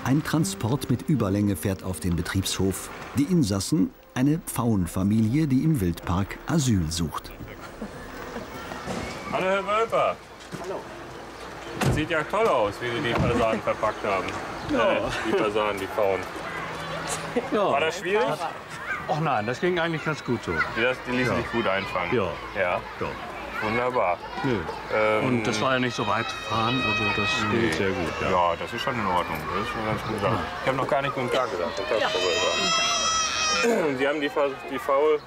Ein Transport mit Überlänge fährt auf den Betriebshof. Die Insassen, eine Pfauenfamilie, die im Wildpark Asyl sucht. Hallo Herr Wölper. Hallo. Sieht ja toll aus, wie Sie die Fasanen verpackt haben. Ja. Die Fasanen, die Pfauen. Ja. War das schwierig? Ach nein, das ging eigentlich ganz gut so. Die ließen sich gut einfangen? Ja. Ja? Doch. Wunderbar. Nö. Und das war ja nicht so weit fahren, also das ging sehr gut. Ja. Ja, das ist schon in Ordnung. Das ist schon ganz gut gesagt. Ich habe noch gar nicht guten Tag gesagt. Guten Tag, Frau Wölper. Sie haben die